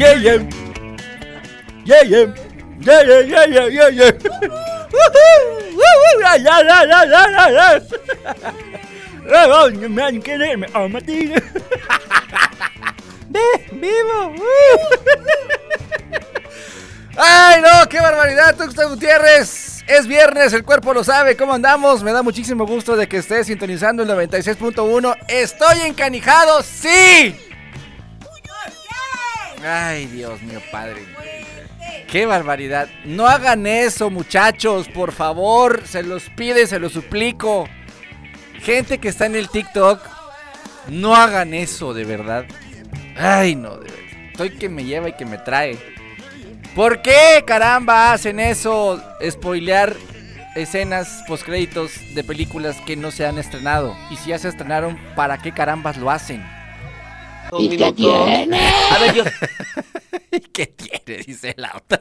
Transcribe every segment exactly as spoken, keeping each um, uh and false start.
Yeah, yeah. Yeah, yeah. Yeah, yeah, yeah, yeah, yeah, yeah. Woohoo! Woohoo! Yeah, yeah, yeah, yeah, yeah, yeah. Oh, man, get it, oh, Matilde. ¡Vivo! ¡Ay, no! ¡Qué barbaridad, Tuxtla Gutiérrez! Es viernes, el cuerpo lo sabe. ¿Cómo andamos? Me da muchísimo gusto de que estés sintonizando el noventa y seis punto uno. ¡Estoy encanijado! ¡Sí! ¡Ay, Dios mío, padre! ¡Qué barbaridad! No hagan eso, muchachos, por favor. Se los pide, se los suplico. Gente que está en el TikTok, no hagan eso, de verdad. Ay, no, de verdad. Estoy que me lleva y que me trae. ¿Por qué, caramba, hacen eso? Spoilear escenas postcréditos de películas que no se han estrenado. Y si ya se estrenaron, ¿para qué carambas lo hacen? ¿Y qué tiene? A ver, yo... ¿Y qué tiene? Dice la otra.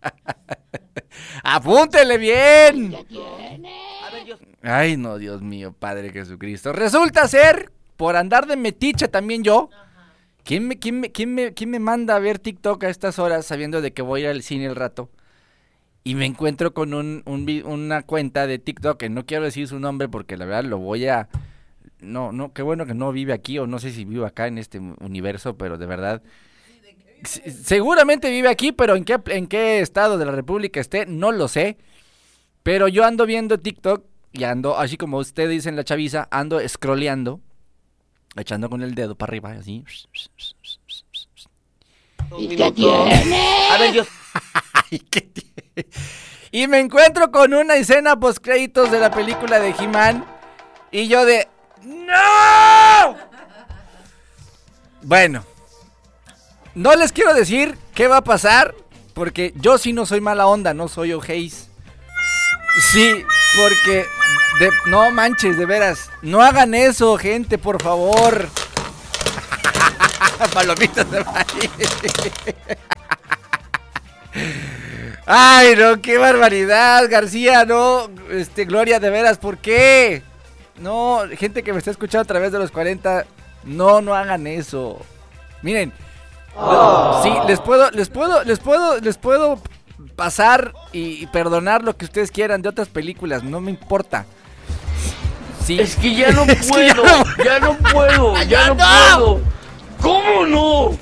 ¡Apúntele bien! ¿Qué tiene? A ver, yo... Ay, no, Dios mío, Padre Jesucristo. Resulta ser, por andar de metiche también yo... ¿Quién me, quién, me, quién, me, ¿Quién me manda a ver TikTok a estas horas sabiendo de que voy a ir al cine el rato? Y me encuentro con un, un, una cuenta de TikTok, que no quiero decir su nombre porque la verdad lo voy a... No, no, qué bueno que no vive aquí, o no sé si vive acá en este universo, pero de verdad... Seguramente vive aquí, pero en qué, en qué estado de la república esté, no lo sé. Pero yo ando viendo TikTok y ando, así como usted dice en la chaviza, ando scrolleando. Echando con el dedo para arriba, así. ¿Y qué tiene? A ver, yo... ¿Y qué tiene? Y me encuentro con una escena post créditos de la película de He-Man. Y yo de... ¡No! Bueno. No les quiero decir qué va a pasar. Porque yo sí no soy mala onda, no soy ojéis. Sí, porque... De, no manches, de veras. No hagan eso, gente, por favor. Palomitas de maíz. Ay, no, qué barbaridad, García, no. Este, Gloria, de veras, ¿por qué? No, gente que me está escuchando a través de los cuarenta, no, no hagan eso. Miren. Oh. Sí, les puedo, les puedo, les puedo, les puedo pasar y, y perdonar lo que ustedes quieran de otras películas, no me importa. Sí. Es que ya no puedo, ya no puedo, ya, ya no, no puedo. ¿Cómo no?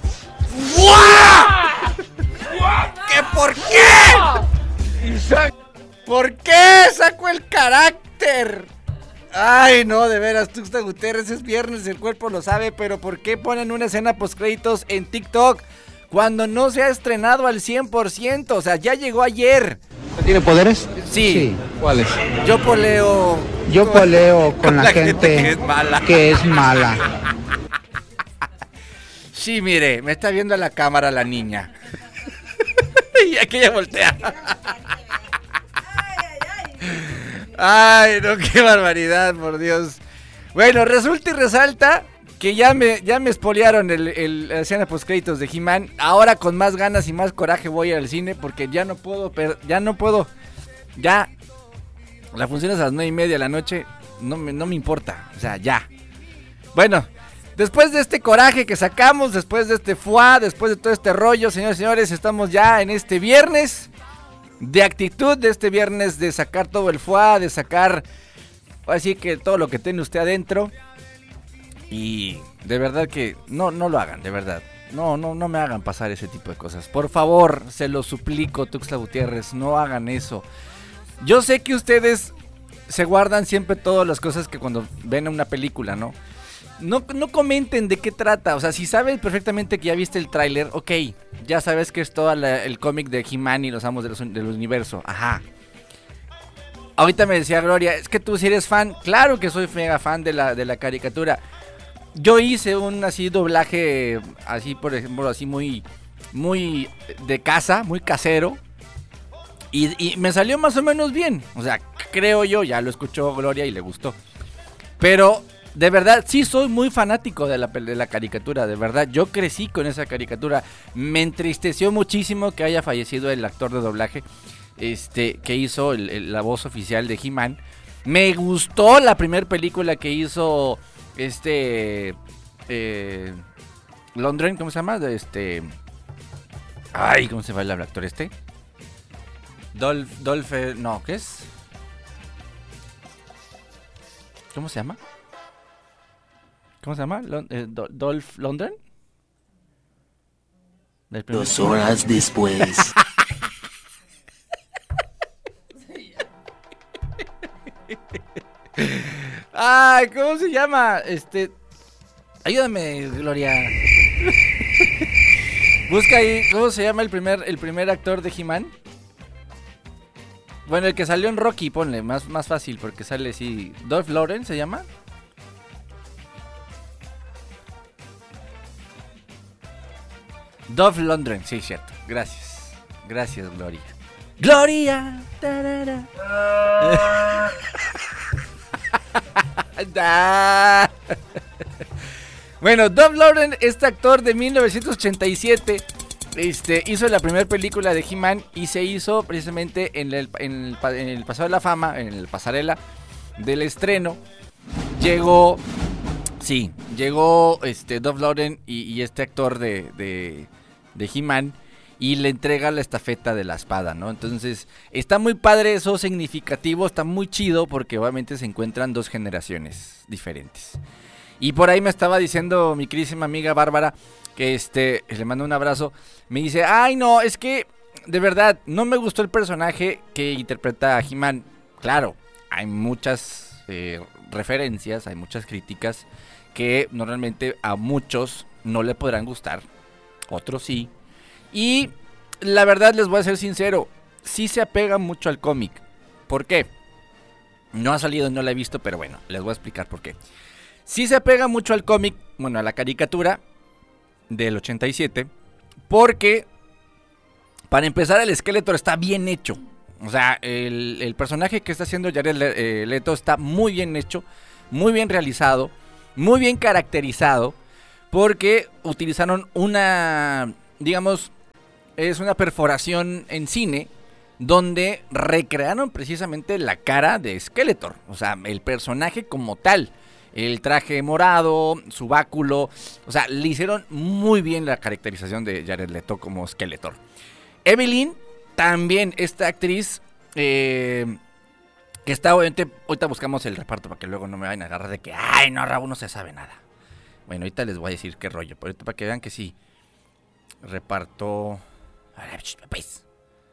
¡Guau! ¿Qué por qué? ¿Por qué sacó el carácter? Ay, no, de veras, Tuxtla Gutiérrez, es viernes, el cuerpo lo sabe, pero ¿por qué ponen una escena postcréditos en TikTok cuando no se ha estrenado al cien por ciento? O sea, ya llegó ayer. ¿Tiene poderes? Sí. sí. ¿Cuáles? Yo poleo. Yo poleo con, con la, la gente, gente que es mala. Que es mala. Sí, mire, me está viendo a la cámara la niña. Y aquella voltea. Ay, no, qué barbaridad, por Dios. Bueno, resulta y resalta que ya me, ya me espolearon el, el, la escena postcréditos de He-Man. Ahora con más ganas y más coraje voy al cine porque ya no puedo, per, ya no puedo, ya, la función es a las nueve y media de la noche, no me, no me importa, o sea, ya. Bueno, después de este coraje que sacamos, después de este fuá, después de todo este rollo, señores y señores, estamos ya en este viernes de actitud, de este viernes de sacar todo el fuá, de sacar, así que todo lo que tiene usted adentro. Y de verdad que no, no lo hagan, de verdad. No, no, no me hagan pasar ese tipo de cosas. Por favor, se lo suplico, Tuxtla Gutiérrez, no hagan eso. Yo sé que ustedes se guardan siempre todas las cosas que cuando ven una película, ¿no? No, no comenten de qué trata. O sea, si sabes perfectamente que ya viste el tráiler, ok, ya sabes que es todo la, el cómic de He-Man y los amos de los, del universo. Ajá. Ahorita me decía Gloria, es que tú si eres fan. Claro que soy mega fan de la, de la caricatura. Yo hice un así doblaje, así por ejemplo, así muy, muy de casa, muy casero. Y, y me salió más o menos bien. O sea, creo yo, ya lo escuchó Gloria y le gustó. Pero, de verdad, sí soy muy fanático de la, de la caricatura, de verdad. Yo crecí con esa caricatura. Me entristeció muchísimo que haya fallecido el actor de doblaje, este, que hizo el, el, la voz oficial de He-Man. Me gustó la primera película que hizo... Este eh, Londres, ¿cómo se llama? Este Ay, ¿cómo se va el actor este? Dolph, Dolph, eh, no, ¿qué es? ¿Cómo se llama? ¿Cómo se llama? Lon, eh, Do, Dolph Lundgren. Dos horas después. Ay, ¿cómo se llama? Este, ayúdame, Gloria. Busca ahí, ¿cómo se llama el primer, el primer actor de He-Man? Bueno, el que salió en Rocky, ponle, más, más fácil, porque sale así. ¿Dolph Lundgren se llama? Dolph Lundgren, sí, cierto. Gracias. Gracias, Gloria. ¡Gloria! ¡Tarara! Da. Bueno, Dolph Lundgren, este actor de mil novecientos ochenta y siete, este, hizo la primera película de He-Man y se hizo precisamente en el, en, el, en el Paseo de la Fama, en el pasarela del estreno. Llegó, sí, llegó este Dolph Lundgren y, y este actor de, de, de He-Man y le entrega la estafeta de la espada, ¿no? Entonces, está muy padre eso, significativo, está muy chido porque obviamente se encuentran dos generaciones diferentes. Y por ahí me estaba diciendo mi queridísima amiga Bárbara, que este, le mando un abrazo, me dice, ay no, es que de verdad no me gustó el personaje que interpreta a He-Man. Claro, hay muchas eh, referencias, hay muchas críticas que normalmente a muchos no le podrán gustar, otros sí. Y la verdad les voy a ser sincero, sí se apega mucho al cómic. ¿Por qué? No ha salido, no la he visto, pero bueno, les voy a explicar por qué. Sí se apega mucho al cómic, bueno, a la caricatura del ochenta y siete, porque para empezar el Skeletor está bien hecho. O sea, el, el personaje que está haciendo Jared eh, Leto está muy bien hecho, muy bien realizado, muy bien caracterizado, porque utilizaron una, digamos, es una perforación en cine donde recrearon precisamente la cara de Skeletor, o sea, el personaje como tal. El traje morado, su báculo, o sea, le hicieron muy bien la caracterización de Jared Leto como Skeletor. Evelyn, también esta actriz, eh, que está obviamente, ahorita buscamos el reparto para que luego no me vayan a agarrar de que, ay, no, Raúl no se sabe nada. Bueno, ahorita les voy a decir qué rollo, pero ahorita para que vean que sí. Reparto, pues,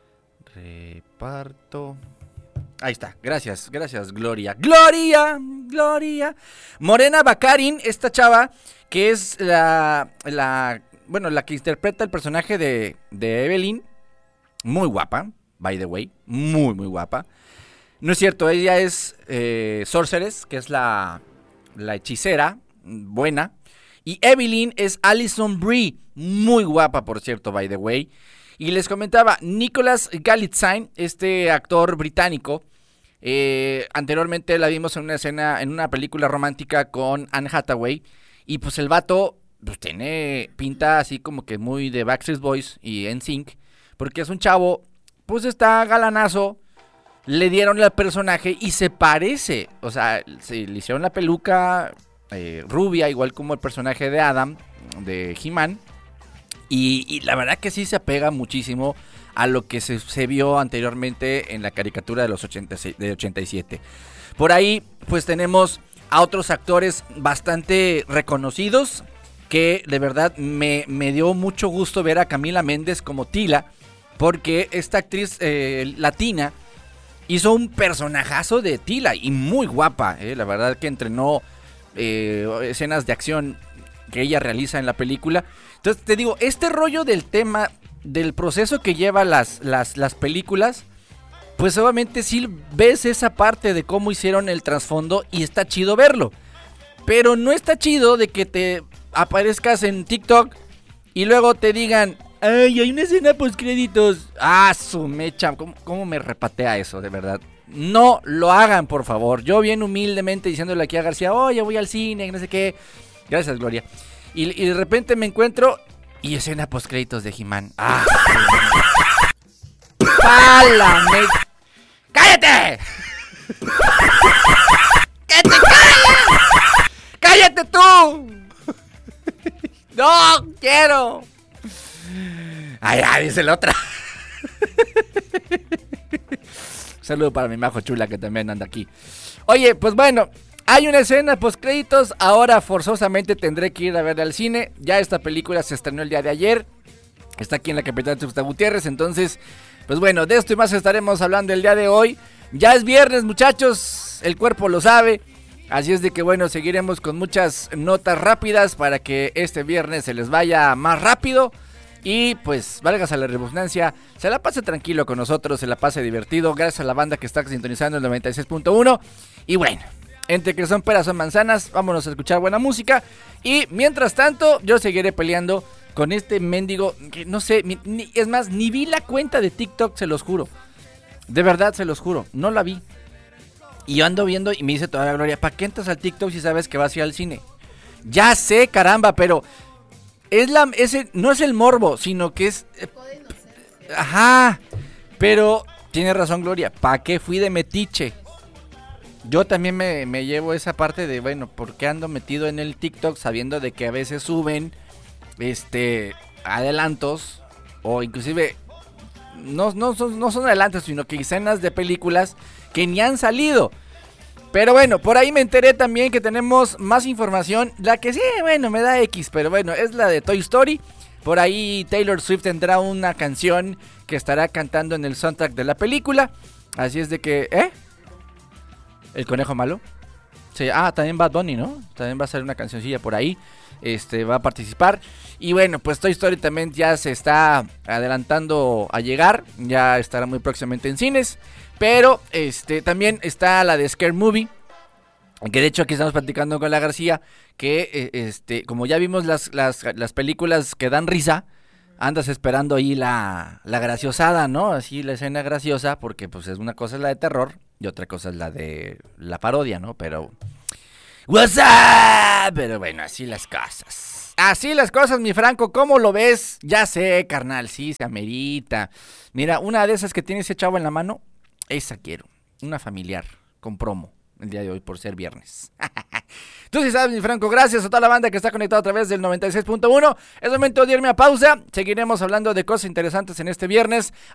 reparto... Ahí está, gracias, gracias, Gloria. ¡Gloria! ¡Gloria! Morena Baccarin, esta chava, que es la, la, bueno, la que interpreta el personaje de, de Evelyn. Muy guapa, by the way, muy, muy guapa. No es cierto, ella es eh, Sorceress, que es la, la hechicera, buena. Y Evelyn es Alison Brie, muy guapa, por cierto, by the way. Y les comentaba, Nicholas Galitzine, este actor británico, eh, anteriormente la vimos en una escena, en una película romántica con Anne Hathaway, y pues el vato pues tiene pinta así como que muy de Backstreet Boys y N Sync, porque es un chavo, pues está galanazo, le dieron el personaje y se parece, o sea, se le hicieron la peluca eh, rubia, igual como el personaje de Adam, de He-Man. Y, y la verdad que sí se apega muchísimo a lo que se, se vio anteriormente en la caricatura de los ochenta, de ochenta y siete. Por ahí pues tenemos a otros actores bastante reconocidos, que de verdad me, me dio mucho gusto ver a Camila Méndez como Tila, porque esta actriz eh, latina hizo un personajazo de Tila y muy guapa, eh, la verdad que entrenó eh, escenas de acción que ella realiza en la película. Entonces te digo, este rollo del tema, del proceso que lleva las, las, las películas, pues obviamente sí ves esa parte de cómo hicieron el trasfondo y está chido verlo. Pero no está chido de que te aparezcas en TikTok y luego te digan, ay, hay una escena post créditos. Ah, su mecha, ¿cómo, cómo me repatea eso, de verdad? No lo hagan, por favor. Yo bien humildemente diciéndole aquí a García, oye, voy al cine, no sé qué. Gracias, Gloria. Y, y de repente me encuentro y escena post créditos de He-Man. ¡Ah! ¡Pálame! ¡Cállate! ¡Que te calles! ¡Cállate tú! ¡No quiero! Ay, ay, dice la otra. Saludo para mi majo chula que también anda aquí. Oye, pues bueno, hay una escena post créditos. Ahora forzosamente tendré que ir a verla al cine. Ya esta película se estrenó el día de ayer. Está aquí en la capital de Tuxtla Gutiérrez. Entonces, pues bueno, de esto y más estaremos hablando el día de hoy. Ya es viernes, muchachos. El cuerpo lo sabe. Así es de que bueno, seguiremos con muchas notas rápidas para que este viernes se les vaya más rápido. Y pues, válgase la redundancia, se la pase tranquilo con nosotros, se la pase divertido, gracias a la banda que está sintonizando el noventa y seis punto uno. Y bueno, entre que son peras son manzanas, vámonos a escuchar buena música. Y mientras tanto, yo seguiré peleando con este mendigo, que no sé, ni, ni, es más, ni vi la cuenta de TikTok, se los juro. De verdad, se los juro, no la vi. Y yo ando viendo y me dice toda la Gloria, ¿para qué entras al TikTok si sabes que vas a ir al cine? Ya sé, caramba, pero... Es la, ese no es el morbo, sino que es... Eh, ajá, pero tiene razón Gloria, ¿para qué fui de metiche? Yo también me, me llevo esa parte de, bueno, ¿por qué ando metido en el TikTok sabiendo de que a veces suben este adelantos o inclusive no, no, son, no son adelantos, sino que escenas de películas que ni han salido? Pero bueno, por ahí me enteré también que tenemos más información. La que sí, bueno, me da X, pero bueno, es la de Toy Story. Por ahí Taylor Swift tendrá una canción que estará cantando en el soundtrack de la película. Así es de que, ¿eh? ¿El conejo malo? Sí, ah, también Bad Bunny, ¿no? También va a ser una cancioncilla por ahí. Este, va a participar. Y bueno, pues Toy Story también ya se está adelantando a llegar. Ya estará muy próximamente en cines. Pero este también está la de Scare Movie, que de hecho aquí estamos platicando con la García, que eh, este como ya vimos las, las, las películas que dan risa, andas esperando ahí la, la graciosada, ¿no? Así la escena graciosa, porque pues es una cosa es la de terror y otra cosa es la de la parodia, ¿no? Pero... What's up? Pero bueno, así las cosas. Así las cosas, mi Franco, ¿cómo lo ves? Ya sé, carnal, sí, se amerita. Mira, una de esas que tiene ese chavo en la mano... Esa quiero, una familiar con promo el día de hoy por ser viernes. Tú sí sabes, mi Franco, gracias a toda la banda que está conectada a través del noventa y seis punto uno. Es momento de irme a pausa, seguiremos hablando de cosas interesantes en este viernes.